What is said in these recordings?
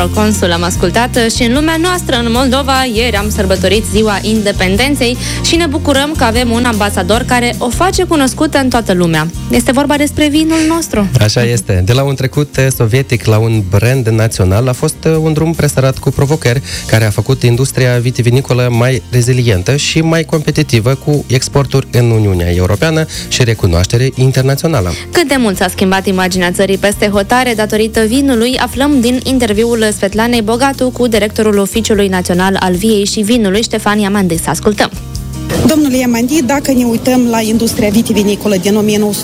Consul am ascultat și în lumea noastră, în Moldova, ieri am sărbătorit Ziua Independenței și ne bucurăm că avem un ambasador care o face cunoscută în toată lumea. Este vorba despre vinul nostru. Așa este. De la un trecut sovietic la un brand național a fost un drum presărat cu provocări care a făcut industria vitivinicolă mai rezilientă și mai competitivă cu exporturi în Uniunea Europeană și recunoaștere internațională. Cât de mult s-a schimbat imaginea țării peste hotare datorită vinului, aflăm din interviul Svetlanei Bogatu cu directorul Oficiului Național al Viei și Vinului, Ștefan Iamandi. Să ascultăm! Domnule Iamandi, dacă ne uităm la industria vitivinicolă din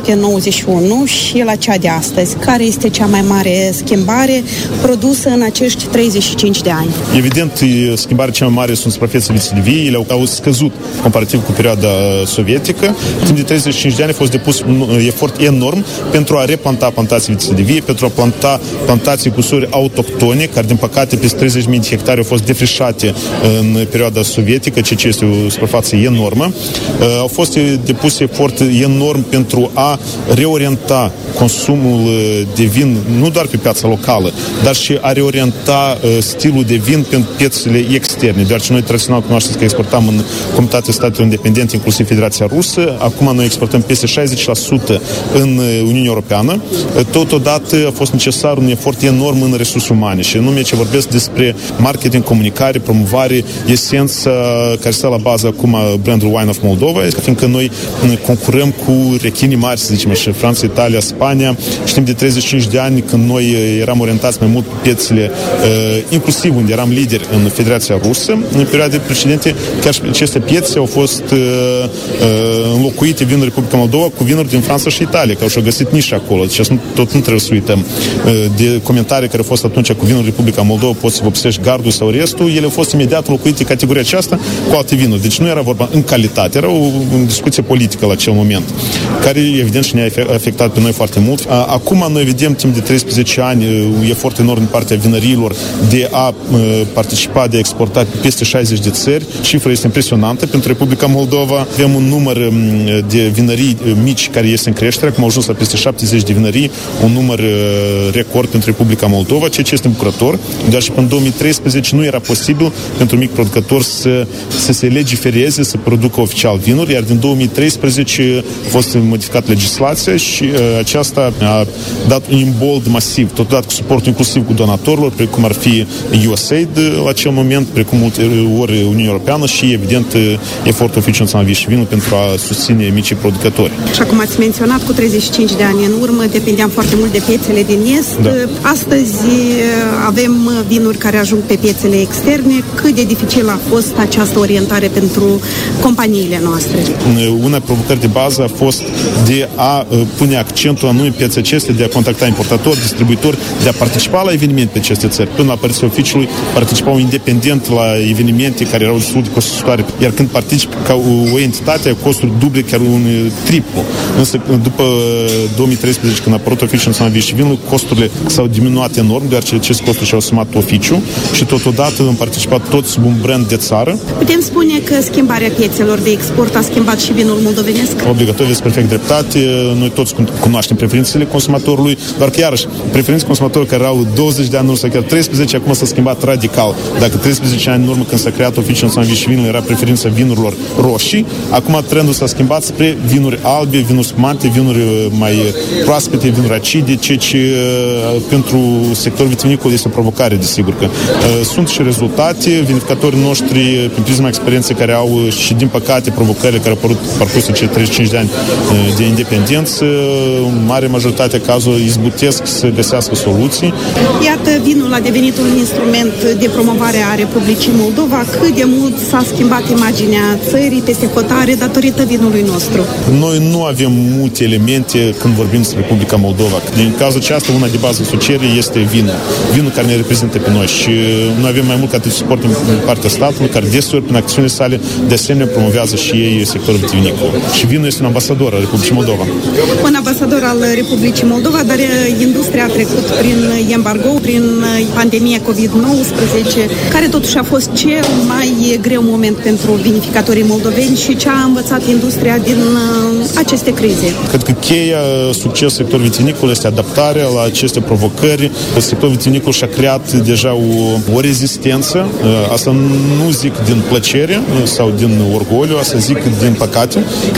1991 și la cea de astăzi, care este cea mai mare schimbare produsă în acești 35 de ani? Evident, schimbarea cea mai mare sunt suprafețele de vie, ele au scăzut comparativ cu perioada sovietică. Timp de 35 de ani a fost depus un efort enorm pentru a replanta plantații de vie, pentru a planta plantații cu sori autohtone, care din păcate peste 30.000 de hectare au fost defrișate în perioada sovietică, ceea ce este o suprafață enormă. Au fost depuse efort enorm pentru a reorienta consumul de vin, nu doar pe piața locală, dar și a reorienta stilul de vin pe piețele externe, deoarece noi tradițional cunoașteți că exportam în Comunitatea Statelor Independente, inclusiv Federația Rusă. Acum noi exportăm peste 60% în Uniunea Europeană. Totodată a fost necesar un efort enorm în resurse umane și anume ce vorbesc despre marketing, comunicare, promovare, esența care stă la bază acum brandul Wine of Moldova, fiindcă noi concurăm cu rechinii mari, să zicem, și Franța, Italia, Spania. Știm de 35 de ani când noi eram orientați mai mult pe piețele, inclusiv unde eram lideri în Federația Rusă. În perioade precedente, chiar și aceste piețe au fost înlocuite vinul Republica Moldova cu vinuri din Franța și Italia, că și-au găsit nișa acolo. Deci tot nu trebuie să uităm. De comentarii care au fost atunci cu vinul Republica Moldova, poți să vă obsești gardul sau restul, ele au fost imediat înlocuite categoria aceasta cu alte vinuri. Deci nu era vorba în calitate, era o discuție politică la acel moment, care evident și ne-a afectat pe noi foarte mult. Acum noi vedem timp de 13 ani un efort enorm din partea vinăriilor de a participa, de a exporta pe peste 60 de țări. Cifra este impresionantă pentru Republica Moldova. Avem un număr de vinării mici care este în creștere, acum au ajuns la peste 70 de vinării, un număr record pentru Republica Moldova, ceea ce este bucurător, deoarece și până în 2013 nu era posibil pentru mic producător să se legifereze, să producă oficial vinuri, iar din 2013 a fost modificată legislația și aceasta a dat un imbold masiv, totodată cu suportul inclusiv cu donatorilor, precum ar fi USAID la acel moment, precum multe ori Uniunea Europeană și, evident, efortul Oficiului Național Vie și Vinul pentru a susține micii producători. Și acum ați menționat, cu 35 de ani în urmă, dependeam foarte mult de piețele din Est. Da. Astăzi avem vinuri care ajung pe piețele externe. Cât de dificil a fost această orientare pentru companiile noastre? Una provocări de bază a fost de a pune accentul anume piețe acestea, de a contacta importatori, distribuitori, de a participa la evenimente pe aceste țări. Până la apariția oficiului participau independent la evenimente care erau destul de costisitoare, iar când participi ca o entitate, costuri duble, chiar un triplu. Însă după 2013, când a apărut Oficiul Național Vie și Vinul, costurile s-au diminuat enorm, deoarece aceste costuri și-au asumat oficiul și totodată am participat toți sub un brand de țară. Putem spune că schimbarea piețelor de export a schimbat și vinul moldovenesc? Obligatoriu, este perfect dreptate. Noi toți cunoaștem preferințele consumatorului, doar că iarăși, preferințele consumatorului care au 20 de ani în urmă sau chiar 13, acum s-a schimbat radical. Dacă 13 ani în urmă, când s-a creat Oficiul Național Vie și Vinul, era preferința vinurilor roșii, acum trendul s-a schimbat spre vinuri albe, vinuri spumante, vinuri mai proaspete, vinuri acide, ceea ce pentru sectorul vitivinicol este o provocare, desigur că sunt și rezultate. Vinificatorii noștri, prin prisma experienței care au și, din păcate, provocările care au apărut parcursul cei 35 de ani de independență, în mare majoritate cazul izbutesc să găsească soluții. Iată, vinul a devenit un instrument de promovare a Republicii Moldova. Cât de mult s-a schimbat imaginea țării peste hotare datorită vinului nostru? Noi nu avem multe elemente când vorbim despre Republica Moldova. Din cazul aceasta, una de bază asocierii este vinul. Vinul care ne reprezintă pe noi și noi avem mai mult ca atât suport din partea statului, care deseori, prin acțiunile sale, de asemenea asemenea promovează și ei sectorul vitivinicol. Și vinul este un ambasador al Republicii Moldova. Un ambasador al Republicii Moldova, dar industria a trecut prin embargo, prin pandemia COVID-19, care totuși a fost cel mai greu moment pentru vinificatorii moldoveni și ce a învățat industria din aceste crize. Cred că cheia succes sectorului vitivinicol este adaptarea la aceste provocări. Sectorul vitivinicol și-a creat deja o rezistență. Asta nu zic din plăcere sau din orgoliu, asta zic din păcate.